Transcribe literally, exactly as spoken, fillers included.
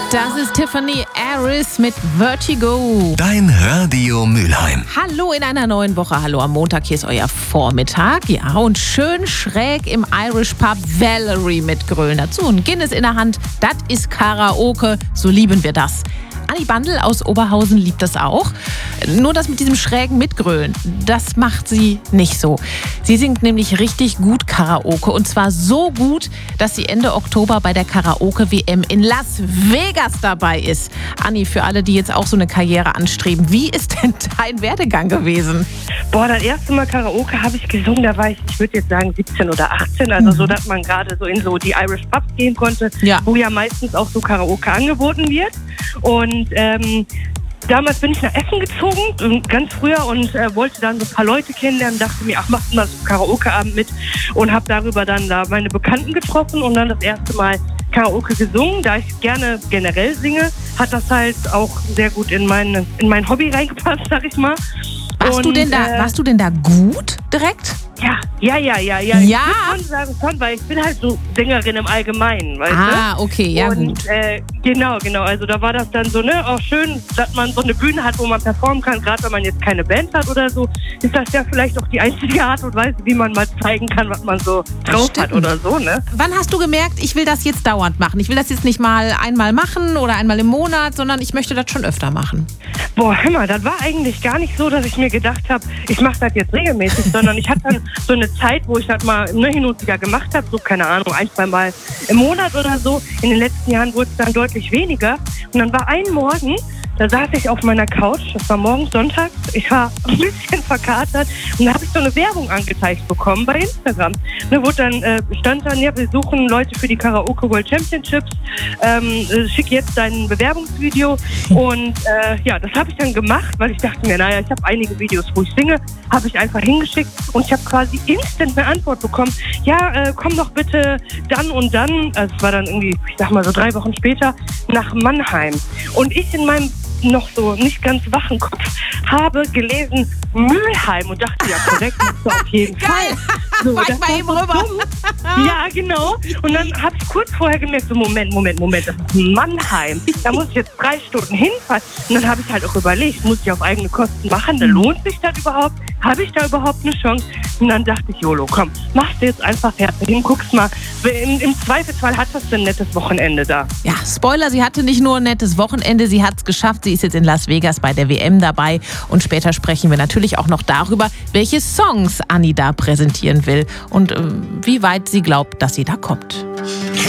Das ist Tiffany Harris mit Vertigo. Dein Radio Mülheim. Hallo in einer neuen Woche. Hallo am Montag. Hier ist euer Vormittag. Ja, und schön schräg im Irish Pub Valerie mit Grölen dazu. Und Guinness in der Hand. Das ist Karaoke. So lieben wir das. Anni Bandl aus Oberhausen liebt das auch. Nur das mit diesem schrägen Mitgrölen, das macht sie nicht so. Sie singt nämlich richtig gut Karaoke. Und zwar so gut, dass sie Ende Oktober bei der Karaoke-W M in Las Vegas dabei ist. Anni, für alle, die jetzt auch so eine Karriere anstreben, wie ist denn dein Werdegang gewesen? Boah, das erste Mal Karaoke habe ich gesungen, da war ich, ich würde jetzt sagen siebzehn oder achtzehn, also mhm. so, dass man gerade so in so die Irish Pubs gehen konnte, ja. wo ja meistens auch so Karaoke angeboten wird. Und ähm, damals bin ich nach Essen gezogen, ganz früher, und äh, wollte dann so ein paar Leute kennenlernen, dachte mir, ach, machst du mal so einen Karaoke-Abend mit, und habe darüber dann da meine Bekannten getroffen und dann das erste Mal Karaoke gesungen. Da ich gerne generell singe, hat das halt auch sehr gut in mein, in mein Hobby reingepasst, sag ich mal. Warst, und, du denn da, äh, warst du denn da gut direkt? Ja, ja, ja, ja, ja. Ja? Ich würde schon sagen, schon, weil ich bin halt so Sängerin im Allgemeinen, weißt du? Ah, okay, ja und, gut. Äh, genau, genau. Also da war das dann so, ne, auch schön, dass man so eine Bühne hat, wo man performen kann. Gerade wenn man jetzt keine Band hat oder so, ist das ja vielleicht auch die einzige Art und Weise, wie man mal zeigen kann, was man so drauf hat oder so, ne? Wann hast du gemerkt, ich will das jetzt dauernd machen? Ich will das jetzt nicht mal einmal machen oder einmal im Monat, sondern ich möchte das schon öfter machen. Boah, hör mal, das war eigentlich gar nicht so, dass ich mir gedacht habe, ich mache das jetzt regelmäßig, sondern ich hatte dann so eine Zeit, wo ich das mal ne, hin und wieder gemacht habe, so, keine Ahnung, ein, zwei Mal im Monat oder so. In den letzten Jahren wurde es dann deutlich weniger. Und dann war ein Morgen, da saß ich auf meiner Couch, das war morgens sonntags, ich war ein bisschen verkatert, und da habe ich so eine Werbung angezeigt bekommen bei Instagram. Da wurde dann, äh, stand dann, ja, wir suchen Leute für die Karaoke World Championships, ähm, schick jetzt dein Bewerbungsvideo, und äh, ja, das habe ich dann gemacht, weil ich dachte mir, naja, ich habe einige Videos, wo ich singe, habe ich einfach hingeschickt, und ich habe quasi instant eine Antwort bekommen, ja, äh, komm doch bitte dann und dann, also es war dann irgendwie, ich sag mal so drei Wochen später, nach Mannheim. Und ich in meinem noch so nicht ganz wachen Kopf habe gelesen Mülheim und dachte, ja, korrekt, machst du auf jeden Fall. So, War ich mal eben rüber. Ja, genau. Und dann habe ich kurz vorher gemerkt, so Moment, Moment, Moment, das ist Mannheim. Da muss ich jetzt drei Stunden hinfahren. Und dann habe ich halt auch überlegt, muss ich auf eigene Kosten machen? Da lohnt sich das überhaupt? Habe ich da überhaupt eine Chance? Und dann dachte ich, YOLO, komm, machst du jetzt einfach fertig hin, guckst mal. Im, Im Zweifelsfall hat das ein nettes Wochenende da. Ja, Spoiler, sie hatte nicht nur ein nettes Wochenende, sie hat es geschafft. Sie ist jetzt in Las Vegas bei der W M dabei. Und später sprechen wir natürlich auch noch darüber, welche Songs Anni da präsentieren will und äh, wie weit sie glaubt, dass sie da kommt.